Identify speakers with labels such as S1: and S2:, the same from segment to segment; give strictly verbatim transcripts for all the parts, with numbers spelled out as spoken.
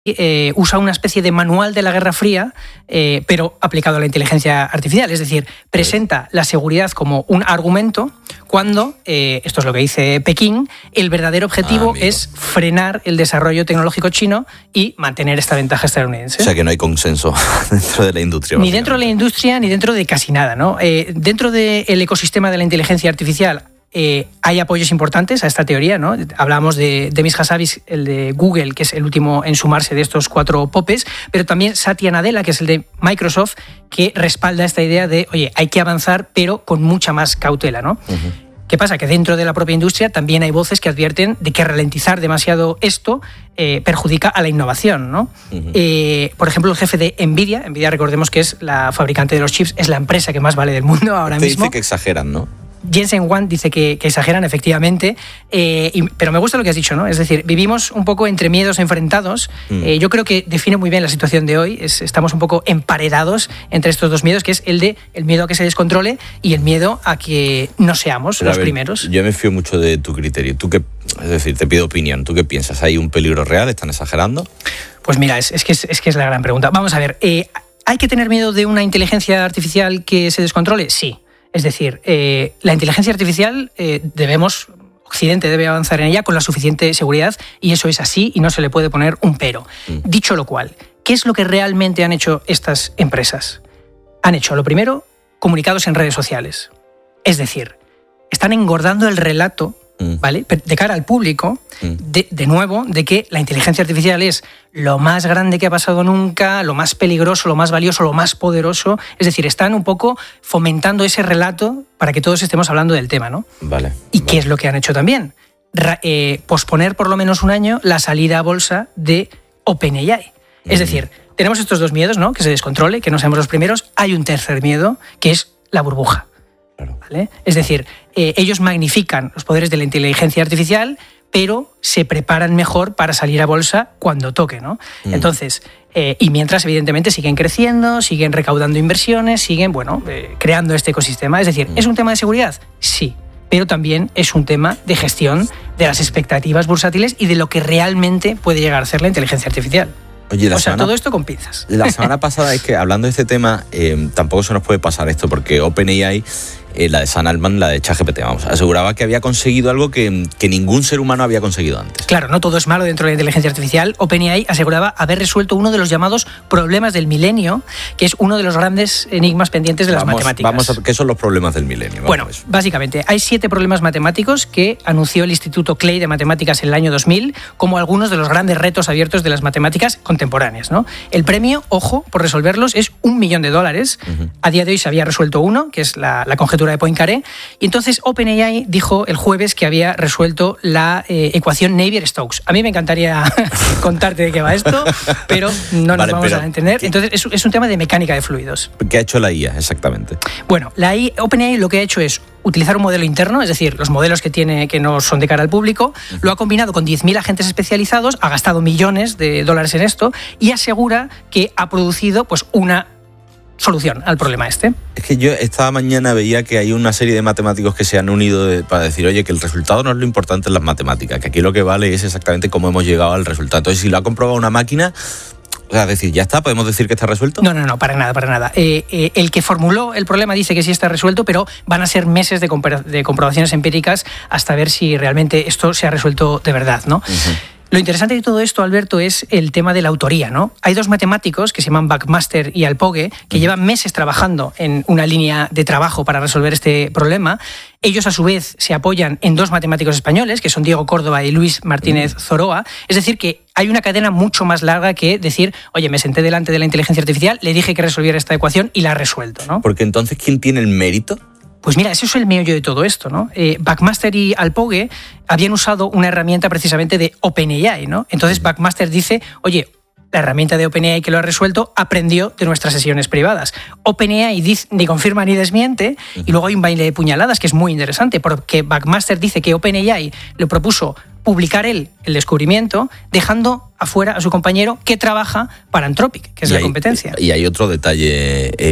S1: Eh, usa una especie de manual de la Guerra Fría, eh, pero aplicado a la inteligencia artificial. Es decir, presenta la seguridad como un argumento cuando, eh, esto es lo que dice Pekín, el verdadero objetivo ah, es frenar el desarrollo tecnológico chino y mantener esta ventaja estadounidense.
S2: O sea que no hay consenso dentro de la industria.
S1: Ni dentro de la industria, ni dentro de casi nada, ¿no? Eh, dentro del ecosistema de la inteligencia artificial, Eh, hay apoyos importantes a esta teoría, ¿no? Hablábamos de Demis Hassabis, el de Google, que es el último en sumarse de estos cuatro popes, pero también Satya Nadella, que es el de Microsoft, que respalda esta idea de, oye, hay que avanzar, pero con mucha más cautela, ¿no? Uh-huh. ¿Qué pasa? Que dentro de la propia industria también hay voces que advierten de que ralentizar demasiado esto eh, perjudica a la innovación, ¿no? Uh-huh. Eh, por ejemplo, el jefe de Nvidia, Nvidia recordemos que es la fabricante de los chips, es la empresa que más vale del mundo ahora
S2: Te
S1: mismo.
S2: Dice que exageran, ¿no?
S1: Jensen Huang dice que, que exageran, efectivamente, eh, y, pero me gusta lo que has dicho, ¿no? Es decir, vivimos un poco entre miedos enfrentados. Mm. Eh, yo creo que define muy bien la situación de hoy. Es, estamos un poco emparedados entre estos dos miedos, que es el de el miedo a que se descontrole y el miedo a que no seamos pero los ver, primeros.
S2: Yo me fío mucho de tu criterio. ¿Tú qué, es decir, te pido opinión. ¿Tú qué piensas? ¿Hay un peligro real? ¿Están exagerando?
S1: Pues mira, es, es, que, es, es que es la gran pregunta. Vamos a ver, eh, ¿hay que tener miedo de una inteligencia artificial que se descontrole? Sí. Es decir, eh, la inteligencia artificial eh, debemos, Occidente debe avanzar en ella con la suficiente seguridad y eso es así y no se le puede poner un pero. Mm. Dicho lo cual, ¿qué es lo que realmente han hecho estas empresas? Han hecho, lo primero, comunicados en redes sociales. Es decir, están engordando el relato, ¿vale?, de cara al público, de, de nuevo, de que la inteligencia artificial es lo más grande que ha pasado nunca, lo más peligroso, lo más valioso, lo más poderoso. Es decir, están un poco fomentando ese relato para que todos estemos hablando del tema, ¿no?
S2: Vale.
S1: ¿Y
S2: vale.
S1: qué es lo que han hecho también? Ra- eh, posponer por lo menos un año la salida a bolsa de OpenAI. Es decir, tenemos estos dos miedos, ¿no? Que se descontrole, que no seamos los primeros. Hay un tercer miedo, que es la burbuja. ¿Vale? Es decir, eh, ellos magnifican los poderes de la inteligencia artificial, pero se preparan mejor para salir a bolsa cuando toque, ¿no? Mm. Entonces, eh, y mientras, evidentemente, siguen creciendo, siguen recaudando inversiones, siguen, bueno, eh, creando este ecosistema. Es decir, mm. ¿es un tema de seguridad? Sí, pero también es un tema de gestión de las expectativas bursátiles y de lo que realmente puede llegar a ser la inteligencia artificial.
S2: Oye, la
S1: o sea,
S2: semana,
S1: todo esto con pinzas.
S2: La semana pasada, es que hablando de este tema, eh, tampoco se nos puede pasar esto, porque OpenAI, eh, la de Sam Altman, la de ChatGPT, vamos, aseguraba que había conseguido algo que, que ningún ser humano había conseguido antes.
S1: Claro, no todo es malo dentro de la inteligencia artificial. OpenAI aseguraba haber resuelto uno de los llamados problemas del milenio, que es uno de los grandes enigmas pendientes de las
S2: vamos,
S1: matemáticas.
S2: Vamos a, ¿qué son los problemas del milenio? Vamos
S1: bueno, básicamente, hay siete problemas matemáticos que anunció el Instituto Clay de Matemáticas en el año dos mil como algunos de los grandes retos abiertos de las matemáticas contemporáneas, ¿no? El premio, ojo, por resolverlos es un millón de dólares. Uh-huh. A día de hoy se había resuelto uno, que es la, la conjetura de Poincaré, y entonces OpenAI dijo el jueves que había resuelto la eh, ecuación Navier-Stokes. A mí me encantaría contarte de qué va esto, pero no nos vale, vamos a entender. ¿qué? Entonces es, es un tema de mecánica de fluidos.
S2: ¿Qué ha hecho la I A exactamente?
S1: Bueno, la I A, OpenAI lo que ha hecho es utilizar un modelo interno, es decir, los modelos que tiene que no son de cara al público, uh-huh. lo ha combinado con diez mil agentes especializados, ha gastado millones de dólares en esto y asegura que ha producido pues una solución al problema este.
S2: Es que yo esta mañana veía que hay una serie de matemáticos que se han unido de, para decir, oye, que el resultado no es lo importante en las matemáticas, que aquí lo que vale es exactamente cómo hemos llegado al resultado. Entonces, si lo ha comprobado una máquina, o sea, decir, ¿ya está? ¿Podemos decir que está resuelto?
S1: No, no, no, para nada, para nada. Eh, eh, el que formuló el problema dice que sí está resuelto, pero van a ser meses de, compro- de comprobaciones empíricas hasta ver si realmente esto se ha resuelto de verdad, ¿no? Uh-huh. Lo interesante de todo esto, Alberto, es el tema de la autoría, ¿no? Hay dos matemáticos que se llaman Buckmaster y Alpogue que llevan meses trabajando en una línea de trabajo para resolver este problema. Ellos, a su vez, se apoyan en dos matemáticos españoles, que son Diego Córdoba y Luis Martínez Zoroa. Es decir, que hay una cadena mucho más larga que decir, oye, me senté delante de la inteligencia artificial, le dije que resolviera esta ecuación y la ha resuelto, ¿no?
S2: Porque entonces, ¿quién tiene el mérito?
S1: Pues mira, ese es el meollo de todo esto, ¿no? Eh, Buckmaster y Alpogue habían usado una herramienta precisamente de OpenAI, ¿no? Entonces Buckmaster dice, oye, la herramienta de OpenAI que lo ha resuelto aprendió de nuestras sesiones privadas. OpenAI dice, ni confirma ni desmiente, uh-huh. y luego hay un baile de puñaladas que es muy interesante, porque Buckmaster dice que OpenAI le propuso publicar él el descubrimiento, dejando afuera a su compañero que trabaja para Anthropic, que es
S2: y
S1: la
S2: hay,
S1: competencia.
S2: Y hay otro detalle... Eh,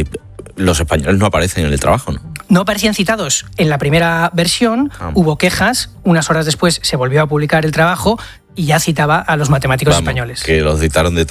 S2: los españoles no aparecen en el trabajo, ¿no?
S1: No aparecían citados en la primera versión, ah. hubo quejas, unas horas después se volvió a publicar el trabajo y ya citaba a los matemáticos Vamos, españoles.
S2: Que los dictaron de